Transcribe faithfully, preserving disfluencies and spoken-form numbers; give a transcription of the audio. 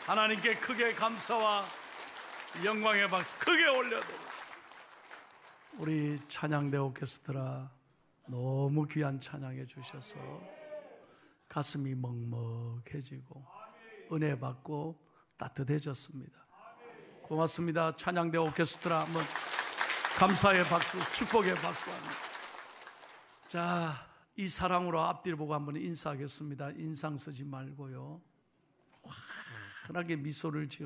하나님께 크게 감사와 영광의 박수 크게 올려드립니다. 우리 찬양대 오케스트라 너무 귀한 찬양해 주셔서 가슴이 먹먹해지고 은혜 받고 따뜻해졌습니다. 고맙습니다. 찬양대 오케스트라 한번 감사의 박수, 축복의 박수 합니다. 자, 이 사랑으로 앞뒤를 보고 한번 인사하겠습니다. 인상 쓰지 말고요. 환하게 미소를 지어